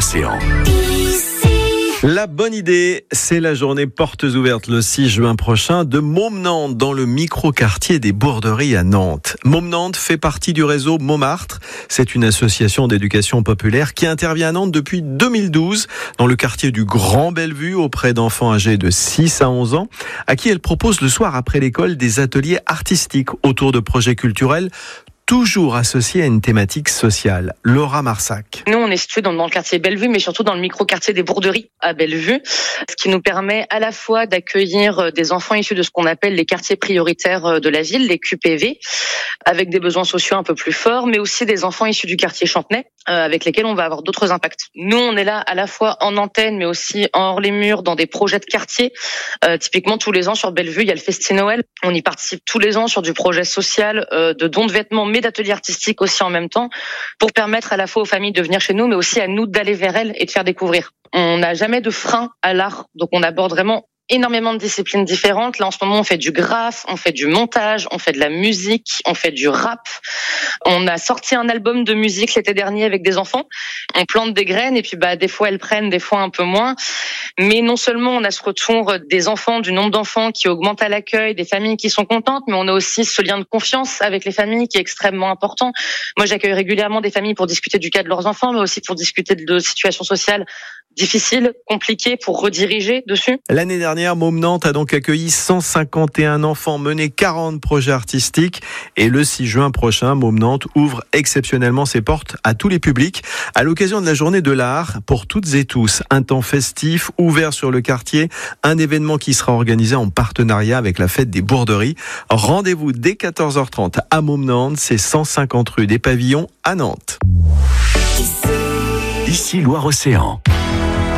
Loire-Océan. La bonne idée, c'est la journée portes ouvertes le 6 juin prochain de Môme-Nantes dans le micro-quartier des Bourderies à Nantes. Môme-Nantes fait partie du réseau Montmartre. C'est une association d'éducation populaire qui intervient à Nantes depuis 2012 dans le quartier du Grand Bellevue auprès d'enfants âgés de 6 à 11 ans à qui elle propose le soir après l'école des ateliers artistiques autour de projets culturels toujours associé à une thématique sociale. Laura Marsac. Nous, on est situé dans le quartier Bellevue, mais surtout dans le micro-quartier des Bourderies à Bellevue, ce qui nous permet à la fois d'accueillir des enfants issus de ce qu'on appelle les quartiers prioritaires de la ville, les QPV, avec des besoins sociaux un peu plus forts, mais aussi des enfants issus du quartier Chantenay, avec lesquels on va avoir d'autres impacts. Nous, on est là à la fois en antenne, mais aussi en hors les murs, dans des projets de quartier. Typiquement, tous les ans sur Bellevue, il y a le Festi Noël. On y participe tous les ans sur du projet social de dons de vêtements, mais d'ateliers artistiques aussi en même temps, pour permettre à la fois aux familles de venir chez nous, mais aussi à nous d'aller vers elles et de faire découvrir. On n'a jamais de frein à l'art, donc on aborde vraiment énormément de disciplines différentes. Là, en ce moment, on fait du graphe, on fait du montage, on fait de la musique, on fait du rap. On a sorti un album de musique l'été dernier avec des enfants. On plante des graines et puis des fois elles prennent, des fois un peu moins. Mais non seulement on a ce retour des enfants, du nombre d'enfants qui augmente à l'accueil, des familles qui sont contentes, mais on a aussi ce lien de confiance avec les familles qui est extrêmement important. Moi, j'accueille régulièrement des familles pour discuter du cas de leurs enfants, mais aussi pour discuter de situations sociales difficiles, compliquées, pour rediriger dessus. L'année dernière, Môme-Nantes a donc accueilli 151 enfants, mené 40 projets artistiques. Et le 6 juin prochain, Môme-Nantes ouvre exceptionnellement ses portes à tous les publics à l'occasion de la journée de l'art pour toutes et tous. Un temps festif, ouvert sur le quartier, un événement qui sera organisé en partenariat avec la fête des Bourderies. Rendez-vous dès 14h30 à Môme-Nantes, c'est 150 rue des Pavillons à Nantes. Ici Loire-Océan.